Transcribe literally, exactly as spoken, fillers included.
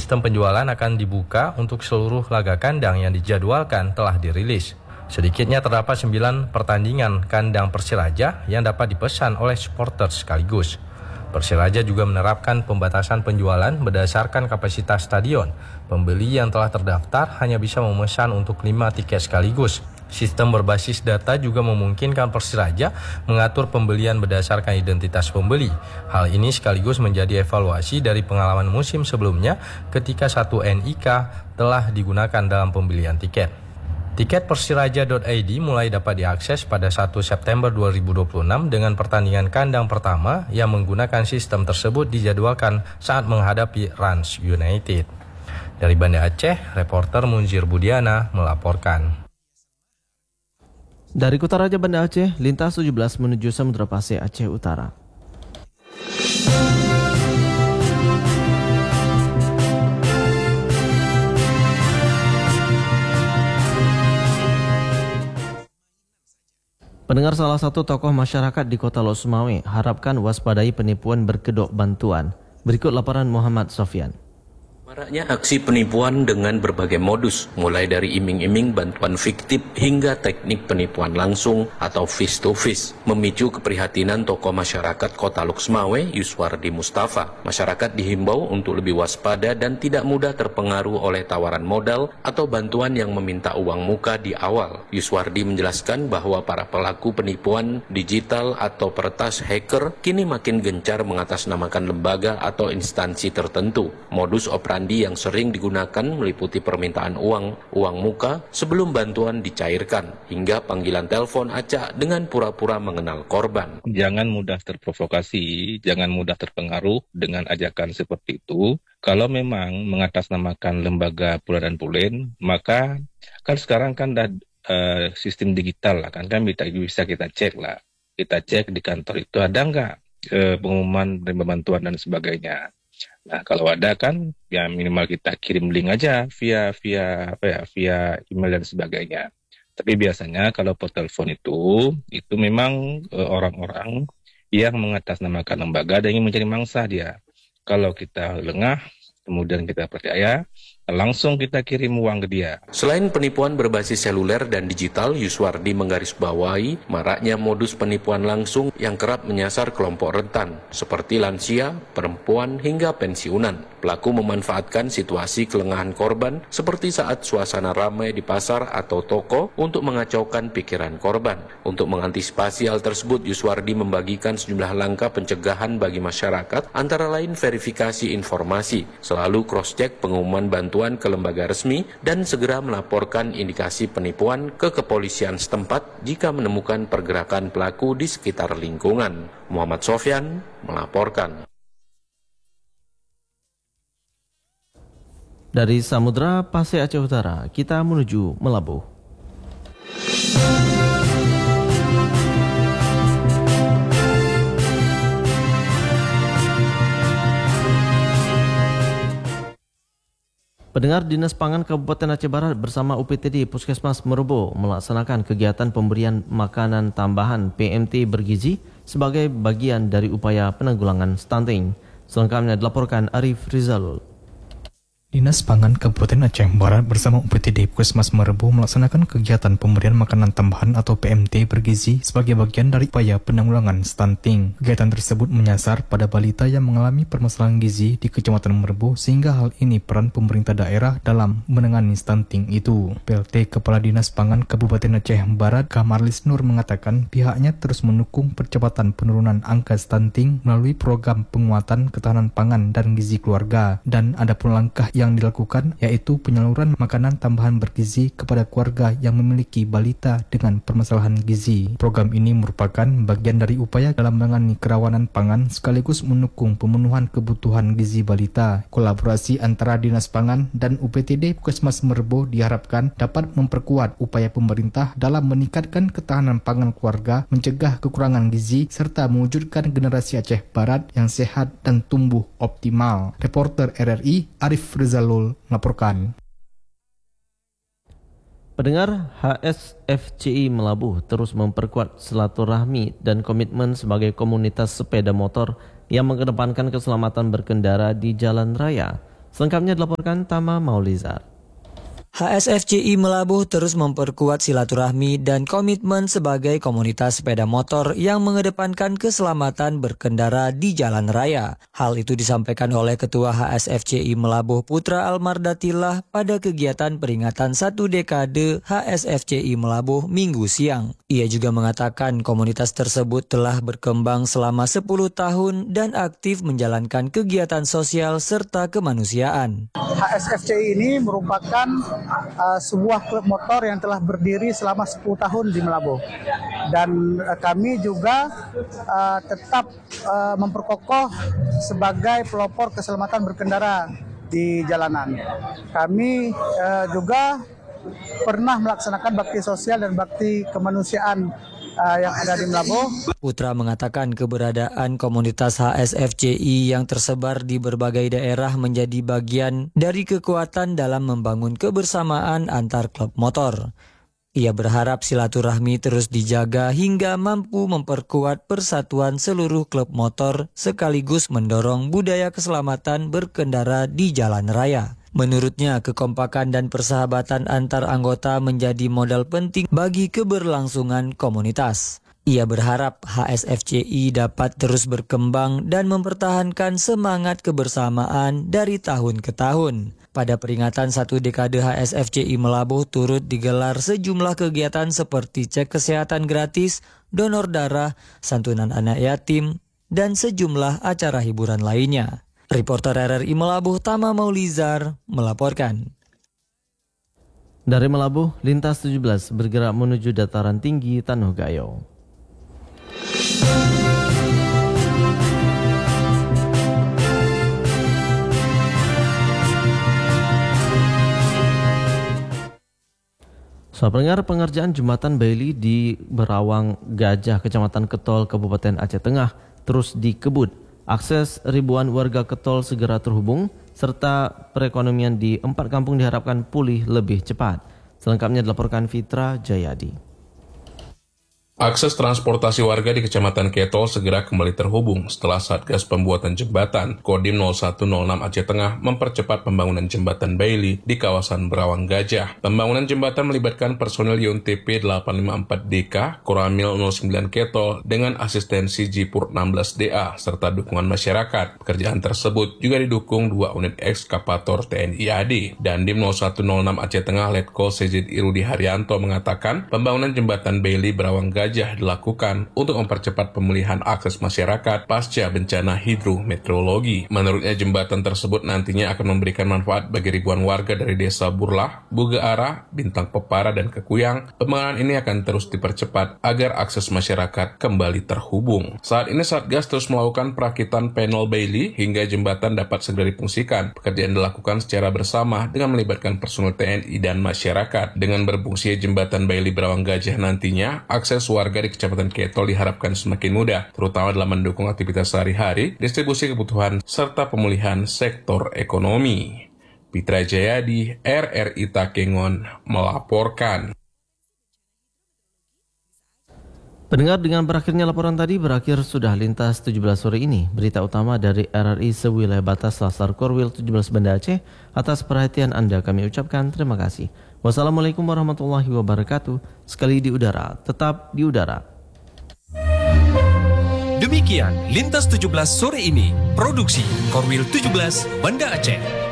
Sistem penjualan akan dibuka untuk seluruh laga kandang yang dijadwalkan telah dirilis. Sedikitnya terdapat sembilan pertandingan kandang Persiraja yang dapat dipesan oleh supporter sekaligus. Persiraja juga menerapkan pembatasan penjualan berdasarkan kapasitas stadion. Pembeli yang telah terdaftar hanya bisa memesan untuk lima tiket sekaligus. Sistem berbasis data juga memungkinkan Persiraja mengatur pembelian berdasarkan identitas pembeli. Hal ini sekaligus menjadi evaluasi dari pengalaman musim sebelumnya ketika satu N I K telah digunakan dalam pembelian tiket. Tiket persiraja titik i d mulai dapat diakses pada satu September dua ribu dua puluh enam dengan pertandingan kandang pertama yang menggunakan sistem tersebut dijadwalkan saat menghadapi Rans United. Dari Banda Aceh, reporter Munzir Budiana melaporkan. Dari Kutaraja Banda Aceh, lintas tujuh belas menuju Samudra Pasir Aceh Utara. Pendengar, salah satu tokoh masyarakat di Kota Lok Sumawe harapkan waspadai penipuan berkedok bantuan. Berikut laporan Muhammad Sofyan. Maraknya aksi penipuan dengan berbagai modus, mulai dari iming-iming bantuan fiktif hingga teknik penipuan langsung atau face to face, memicu keprihatinan tokoh masyarakat Kota Lok Sumawe, Yuswardi Mustafa. Masyarakat dihimbau untuk lebih waspada dan tidak mudah terpengaruh oleh tawaran modal atau bantuan yang meminta uang muka di awal. Yuswardi menjelaskan bahwa para pelaku penipuan digital atau peretas hacker kini makin gencar mengatasnamakan lembaga atau instansi tertentu. Modus operandi yang sering digunakan meliputi permintaan uang, uang muka sebelum bantuan dicairkan, hingga panggilan telepon acak dengan pura-pura mengenal korban. Jangan mudah terprovokasi, jangan mudah terpengaruh dengan ajakan seperti itu. Kalau memang mengatasnamakan lembaga pula dan pulin, maka kan sekarang kan ada uh, sistem digital lah, kan kan bisa kita cek lah. Kita cek di kantor itu ada nggak uh, pengumuman penerima bantuan dan sebagainya. Nah, kalau ada kan ya minimal kita kirim link aja via via apa ya via email dan sebagainya. Tapi biasanya kalau per telepon itu itu memang e, orang-orang yang mengatasnamakan lembaga dan ingin mencari mangsa dia. Kalau kita lengah, kemudian kita percaya, langsung kita kirim uang ke dia. Selain penipuan berbasis seluler dan digital, Yuswardi menggarisbawahi maraknya modus penipuan langsung yang kerap menyasar kelompok rentan, seperti lansia, perempuan, hingga pensiunan. Pelaku memanfaatkan situasi kelengahan korban, seperti saat suasana ramai di pasar atau toko, untuk mengacaukan pikiran korban. Untuk mengantisipasi hal tersebut, Yuswardi membagikan sejumlah langkah pencegahan bagi masyarakat, antara lain verifikasi informasi, selalu cross-check pengumuman bantuan ke lembaga resmi, dan segera melaporkan indikasi penipuan ke kepolisian setempat jika menemukan pergerakan pelaku di sekitar lingkungan. Muhammad Sofyan melaporkan. Dari Samudra Pasir Aceh Utara, kita menuju Melabuh. Pendengar, Dinas Pangan Kabupaten Aceh Barat bersama U P T D Puskesmas Merobo melaksanakan kegiatan pemberian makanan tambahan P M T bergizi sebagai bagian dari upaya penanggulangan stunting. Selengkapnya dilaporkan Arif Rizalul. Dinas Pangan Kabupaten Aceh Barat bersama U P T D Puskesmas Merobo melaksanakan kegiatan pemberian makanan tambahan atau P M T bergizi sebagai bagian dari upaya penanggulangan stunting. Kegiatan tersebut menyasar pada balita yang mengalami permasalahan gizi di Kecamatan Merobo, sehingga hal ini peran pemerintah daerah dalam menangani stunting itu. P L T Kepala Dinas Pangan Kabupaten Aceh Barat, Kamarlis Nur, mengatakan pihaknya terus mendukung percepatan penurunan angka stunting melalui program penguatan ketahanan pangan dan gizi keluarga, dan ada pun langkah yang dilakukan yaitu penyaluran makanan tambahan bergizi kepada keluarga yang memiliki balita dengan permasalahan gizi. Program ini merupakan bagian dari upaya dalam menangani kerawanan pangan sekaligus mendukung pemenuhan kebutuhan gizi balita. Kolaborasi antara Dinas Pangan dan U P T D Puskesmas Merobo diharapkan dapat memperkuat upaya pemerintah dalam meningkatkan ketahanan pangan keluarga, mencegah kekurangan gizi, serta mewujudkan generasi Aceh Barat yang sehat dan tumbuh optimal. Reporter R R I Arif Rizalul melaporkan. Pendengar, H S F C I Melabuh terus memperkuat silaturahmi dan komitmen sebagai komunitas sepeda motor yang mengedepankan keselamatan berkendara di jalan raya. Selengkapnya dilaporkan Tama Maulizar. H S F C I Melabuh terus memperkuat silaturahmi dan komitmen sebagai komunitas sepeda motor yang mengedepankan keselamatan berkendara di jalan raya. Hal itu disampaikan oleh Ketua H S F C I Melabuh Putra Almardatillah pada kegiatan peringatan satu dekade H S F C I Melabuh Minggu siang. Ia juga mengatakan komunitas tersebut telah berkembang selama sepuluh tahun dan aktif menjalankan kegiatan sosial serta kemanusiaan. H S F C I ini merupakan Uh, sebuah klub motor yang telah berdiri selama sepuluh tahun di Melabuh, dan uh, kami juga uh, tetap uh, memperkokoh sebagai pelopor keselamatan berkendara di jalanan. Kami uh, juga pernah melaksanakan bakti sosial dan bakti kemanusiaan uh, yang ada di Melabuh. Putra mengatakan keberadaan komunitas H S F C I yang tersebar di berbagai daerah menjadi bagian dari kekuatan dalam membangun kebersamaan antar klub motor. Ia berharap silaturahmi terus dijaga hingga mampu memperkuat persatuan seluruh klub motor sekaligus mendorong budaya keselamatan berkendara di jalan raya. Menurutnya, kekompakan dan persahabatan antar anggota menjadi modal penting bagi keberlangsungan komunitas. Ia berharap H S F C I dapat terus berkembang dan mempertahankan semangat kebersamaan dari tahun ke tahun. Pada peringatan satu dekade H S F C I Melabuh turut digelar sejumlah kegiatan seperti cek kesehatan gratis, donor darah, santunan anak yatim, dan sejumlah acara hiburan lainnya. Reporter R R I Melabuh Tama Maulizar melaporkan. Dari Melabuh, Lintas tujuh belas bergerak menuju dataran tinggi Tanuh Gayo. Soal pendengar, pengerjaan jembatan Bailey di Berawang Gajah, Kecamatan Ketol, Kabupaten Aceh Tengah terus dikebut. Akses ribuan warga Ketol segera terhubung, serta perekonomian di empat kampung diharapkan pulih lebih cepat. Selengkapnya dilaporkan Fitra Jayadi. Akses transportasi warga di Kecamatan Ketol segera kembali terhubung setelah Satgas Pembuatan Jembatan Kodim nol satu nol enam Aceh Tengah mempercepat pembangunan jembatan Bailey di kawasan Berawang Gajah. Pembangunan jembatan melibatkan personel Y U N T P delapan lima empat D K, Koramil nol sembilan Ketol dengan asistensi Jipur enam belas D A serta dukungan masyarakat. Pekerjaan tersebut juga didukung dua unit ekskavator T N I A D. Dandim nol satu nol enam Aceh Tengah Letkol C Z Irudi Haryanto mengatakan pembangunan jembatan Bailey Berawang Gajah dilakukan untuk mempercepat pemulihan akses masyarakat pasca bencana hidrometeorologi. Menurutnya jembatan tersebut nantinya akan memberikan manfaat bagi ribuan warga dari desa Burlah, Bugeara, Bintang Pepara, dan Kekuyang. Pembangunan ini akan terus dipercepat agar akses masyarakat kembali terhubung. Saat ini Satgas terus melakukan perakitan panel Bailey hingga jembatan dapat segera difungsikan. Pekerjaan dilakukan secara bersama dengan melibatkan personel T N I dan masyarakat. Dengan berfungsi jembatan Bailey Berawang Gajah nantinya, akses warga di Kecamatan Ketol diharapkan semakin mudah, terutama dalam mendukung aktivitas sehari-hari, distribusi kebutuhan, serta pemulihan sektor ekonomi. Fitra Jayadi, R R I Takengon, melaporkan. Pendengar, dengan berakhirnya laporan tadi, berakhir sudah Lintas tujuh belas sore ini. Berita utama dari R R I sewilayah batas Selasar Korwil tujuh belas Banda Aceh. Atas perhatian Anda kami ucapkan terima kasih. Wassalamualaikum warahmatullahi wabarakatuh. Sekali di udara, tetap di udara. Demikian Lintas tujuh belas sore ini. Produksi Korwil tujuh belas Banda Aceh.